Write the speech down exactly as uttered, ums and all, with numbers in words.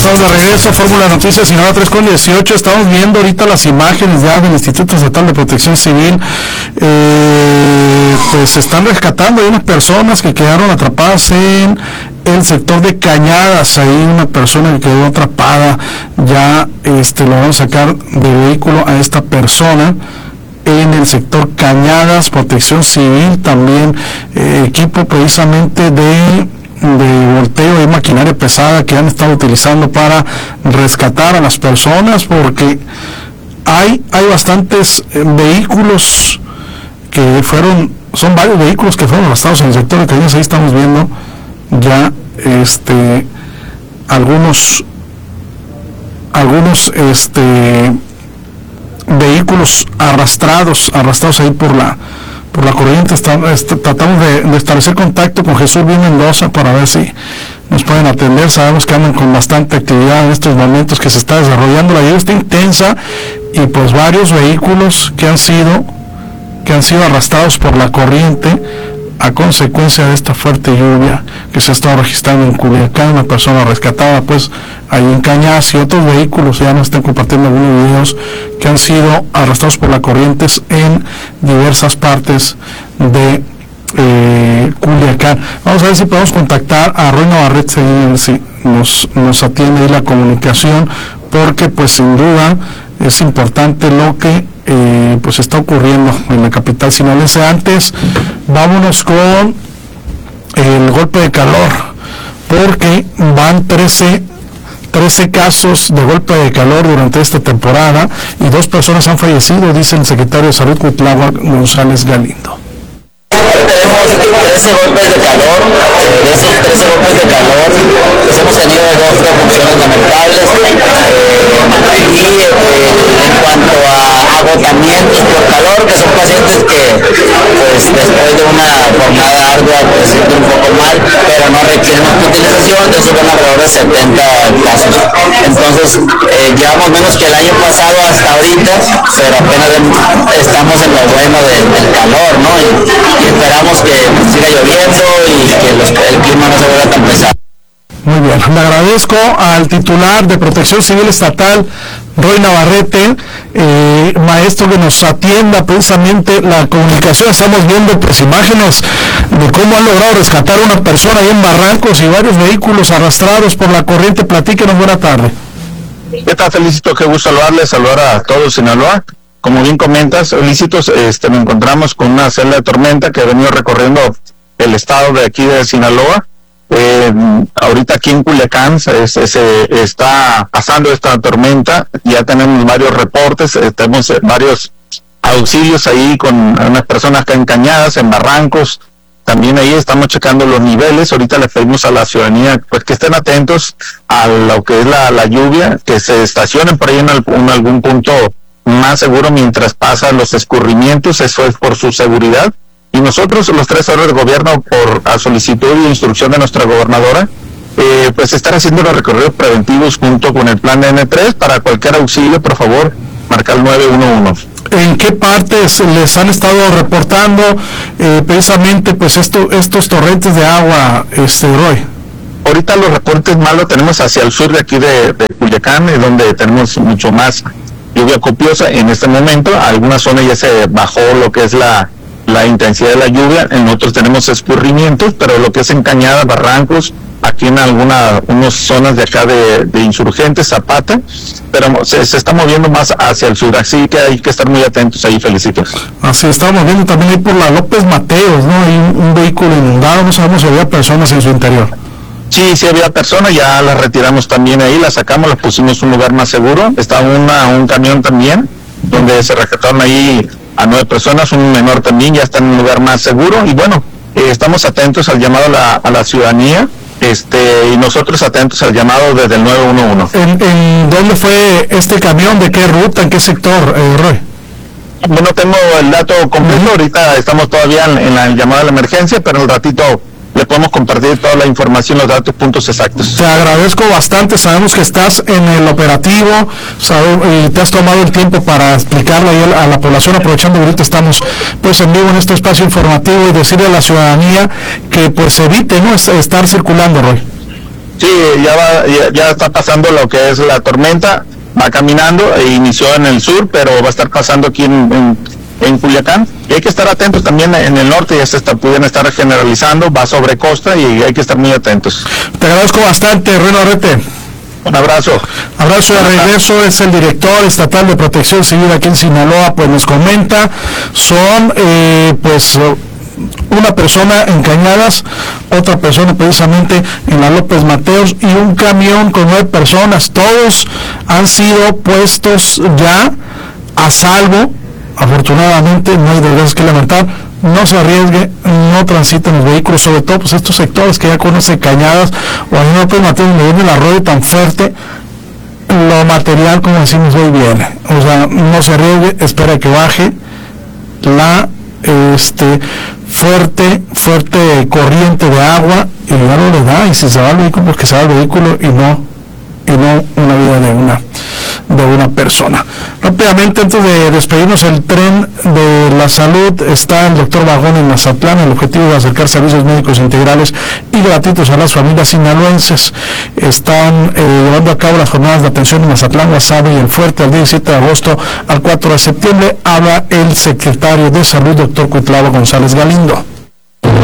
Estamos de regreso, Fórmula Noticias, Sinaloa tres con dieciocho. Estamos viendo ahorita las imágenes ya del Instituto Estatal de Protección Civil. Eh, pues se están rescatando. Hay unas personas que quedaron atrapadas en el sector de Cañadas. Hay una persona que quedó atrapada. Ya este lo vamos a sacar del vehículo a esta persona en el sector Cañadas. Protección Civil también, eh, equipo precisamente de de volteo y maquinaria pesada que han estado utilizando para rescatar a las personas, porque hay hay bastantes eh, vehículos que fueron, son varios vehículos que fueron arrastrados en el sector de Cañadas. Ahí estamos viendo ya este algunos algunos este vehículos arrastrados arrastrados ahí por la por la corriente. Está, está, tratamos de, de establecer contacto con Jesús Bien Mendoza para ver si nos pueden atender. Sabemos que andan con bastante actividad en estos momentos, que se está desarrollando, la lluvia está intensa y pues varios vehículos que han sido que han sido arrastrados por la corriente a consecuencia de esta fuerte lluvia que se ha estado registrando en Culiacán. Una persona rescatada pues ahí en Cañadas, y otros vehículos ya nos están compartiendo algunos videos que han sido arrastrados por la corriente en diversas partes de eh, Culiacán. Vamos a ver si podemos contactar a Roy Navarrete, si nos, nos atiende ahí la comunicación, porque pues sin duda es importante lo que eh, pues está ocurriendo en la capital sinaloense. Antes, vámonos con el golpe de calor, porque van trece casos de golpe de calor durante esta temporada y dos personas han fallecido, dice el secretario de Salud, Cuitláhuac González Galindo. Tenemos trece golpes de calor. Eh, de esos trece golpes de calor, pues hemos tenido dos defunciones lamentables, eh, y eh, en cuanto a agotamientos por calor, que son pacientes que pues después de una jornada ardua pues se sienten un poco mal, pero no requieren hospitalización. De eso van alrededor de setenta casos. Entonces eh, llevamos menos que el año pasado hasta ahorita, pero apenas estamos en lo bueno de, del calor, ¿no? Y, y esperamos que siga lloviendo y que los, el clima no se vuelva tan pesado. Muy bien, le agradezco al titular de Protección Civil Estatal, Roy Navarrete, eh, maestro, que nos atienda precisamente la comunicación. Estamos viendo pues imágenes de cómo han logrado rescatar a una persona ahí en Barrancos y varios vehículos arrastrados por la corriente. Platíquenos, buena tarde. ¿Qué tal, Felicito? Qué gusto saludarles, saludar a todos Sinaloa. Como bien comentas, Felicitos, este, nos encontramos con una celda de tormenta que ha venido recorriendo el estado de aquí de Sinaloa. Eh, ahorita aquí en Culiacán se, se, se está pasando esta tormenta. Ya tenemos varios reportes, eh, tenemos eh, varios auxilios ahí con unas personas que han Cañadas, en Barrancos. También ahí estamos checando los niveles. Ahorita le pedimos a la ciudadanía pues que estén atentos a lo que es la, la lluvia, que se estacionen por ahí en, algún, en algún punto más seguro mientras pasan los escurrimientos. Eso es por su seguridad. Y nosotros, los tres órdenes de gobierno, por a solicitud y instrucción de nuestra gobernadora, eh, pues estar haciendo los recorridos preventivos junto con el plan N tres. Para cualquier auxilio, por favor, marcar el nueve uno uno. ¿En qué partes les han estado reportando eh, precisamente pues esto, estos torrentes de agua, este Roy? Ahorita los reportes más los tenemos hacia el sur de aquí de, de Culiacán, es donde tenemos mucho más lluvia copiosa en este momento. Algunas zonas ya se bajó lo que es la la intensidad de la lluvia, en otros tenemos escurrimientos, pero lo que es en Cañadas, Barrancos, aquí en algunas unas zonas de acá de, de Insurgentes, Zapata, pero se, se está moviendo más hacia el sur, así que hay que estar muy atentos ahí, Felicitos. Así estamos viendo también ahí por la López Mateos, ¿no? Hay un, un vehículo inundado, no sabemos si había personas en su interior. Sí, sí había personas, ya las retiramos también ahí, las sacamos, las pusimos en un lugar más seguro. Está una, un camión también, donde se rescataron ahí a nueve personas, un menor también, ya está en un lugar más seguro. Y bueno, eh, estamos atentos al llamado a la, a la ciudadanía, este y nosotros atentos al llamado desde el nueve uno uno. ¿En, en dónde fue este camión? ¿De qué ruta? ¿En qué sector, eh, Roy? No tengo el dato completo, uh-huh. Ahorita estamos todavía en, en la llamada de la emergencia, pero en un ratito le podemos compartir toda la información, los datos, puntos exactos. Te agradezco bastante, sabemos que estás en el operativo, sabe, y te has tomado el tiempo para explicarle ahí a la población, aprovechando que ahorita estamos pues en vivo en este espacio informativo, y decirle a la ciudadanía que pues evite, ¿no?, estar circulando, Roy. Sí, ya, va, ya, ya está pasando lo que es la tormenta, va caminando e inició en el sur, pero va a estar pasando aquí en, en, en Culiacán. Y hay que estar atentos también en el norte, ya se está, pueden estar generalizando, va sobre costa y hay que estar muy atentos. Te agradezco bastante, Reno Arrete. Un abrazo. Abrazo de regreso, es el director estatal de Protección Civil aquí en Sinaloa, pues nos comenta, son eh, pues una persona en Cañadas, otra persona precisamente en la López Mateos y un camión con nueve personas, todos han sido puestos ya a salvo, afortunadamente no hay desgracias que lamentar, no se arriesgue, no transiten los vehículos, sobre todo pues estos sectores que ya conoce Cañadas o en López Mateos donde viene el arroyo tan fuerte, lo material como decimos hoy viene, o sea, no se arriesgue, espera que baje la este fuerte, fuerte corriente de agua y ya no le da, y si se va el vehículo, pues que se va el vehículo y no, y no una vida de una, de una persona. Rápidamente, antes de despedirnos, el tren de la salud está el doctor Vagón en Mazatlán. El objetivo de acercar servicios médicos integrales y gratuitos a las familias sinaloenses. Están eh, llevando a cabo las jornadas de atención en Mazatlán, Guasave y El Fuerte, al diecisiete de agosto al cuatro de septiembre. Habla el secretario de Salud, doctor Cuitlava González Galindo.